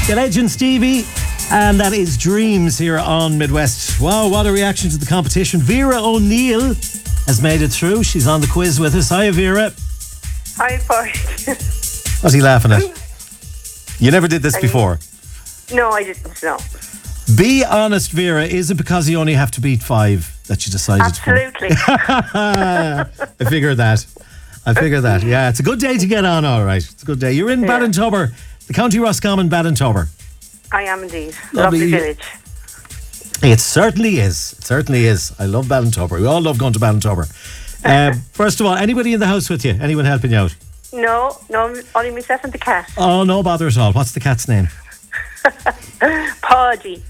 The legend Stevie. And that is Dreams here on Midwest. Wow, what a reaction to the competition. Vera O'Neill has made it through. She's on the quiz with us. Hiya, Vera. Hi, Paul. What's he laughing at? You never did this before? No, I didn't, no. Be honest, Vera. Is it because you only have to beat 5 that you decided Absolutely. I figured that. Yeah, it's a good day to get on, all right. It's a good day. You're in Ballintubber, the County Roscommon, Ballintubber. I am indeed. Lovely village. It certainly is. I love Ballintubber. We all love going to Ballintubber. First of all, anybody in the house with you? Anyone helping you out? No, only myself and the cat. Oh, no bother at all. What's the cat's name? Poddy.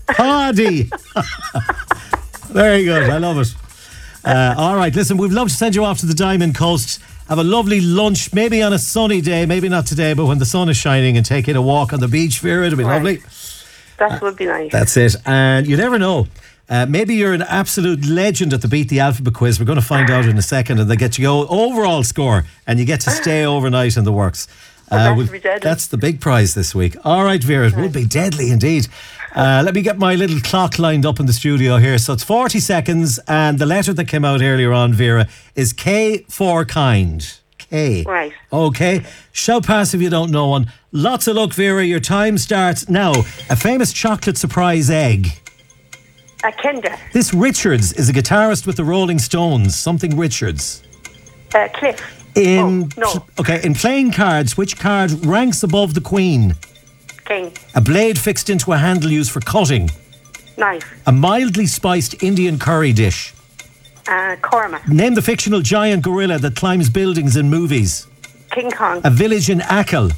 Very good. I love it. All right, listen, we'd love to send you off to the Diamond Coast. Have a lovely lunch, maybe on a sunny day, maybe not today, but when the sun is shining, and take in a walk on the beach, Vera. It'll be lovely. That would be nice. That's it. And you never know. Maybe you're an absolute legend at the Beat the Alphabet quiz. We're going to find out in a second, and they get your overall score, and you get to stay overnight in the works. That's the big prize this week. All right, Vera, it would be deadly indeed. Let me get my little clock lined up in the studio here. So it's 40 seconds, and the letter that came out earlier on, Vera, is K for kind. K. Right. Okay. Shout pass if you don't know one. Lots of luck, Vera. Your time starts now. A famous chocolate surprise egg. A Kinder. This Richards is a guitarist with the Rolling Stones. Something Richards. Cliff. In playing cards, which card ranks above the Queen? King. A blade fixed into a handle used for cutting. Knife. A mildly spiced Indian curry dish. Korma. Name the fictional giant gorilla that climbs buildings in movies. King Kong. A village in Achill.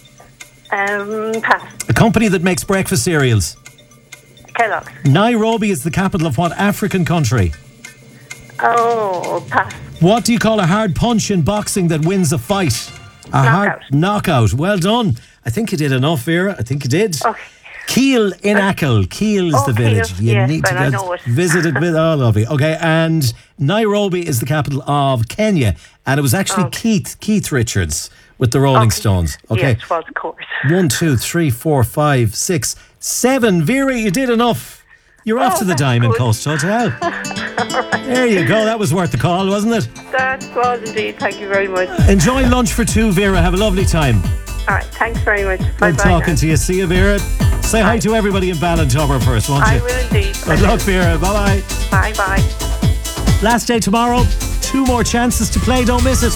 Pass. A company that makes breakfast cereals. Kellogg's. Nairobi is the capital of what African country? Oh, pass. What do you call a hard punch in boxing that wins a fight? Hard knockout. Well done. I think you did enough, Vera. I think you did. Okay. Keel in Achill. Keel is the village. Keel. You need to visit it with all of you. Okay, and Nairobi is the capital of Kenya, and it was actually Keith Richards with the Rolling Stones. Okay. Yes, well, of course. 1, 2, 3, 4, 5, 6, 7. Vera, you did enough. You're off to the Diamond Coast Hotel. There you go. That was worth the call, wasn't it? That was indeed. Thank you very much. Enjoy lunch for 2, Vera. Have a lovely time. All right. Thanks very much. Bye-bye. Good talking to you. See you, Vera. Say hi to everybody in Ballintubber first, won't you? I will indeed. Good luck, Vera. Bye-bye. Bye-bye. Last day tomorrow. 2 more chances to play. Don't miss it.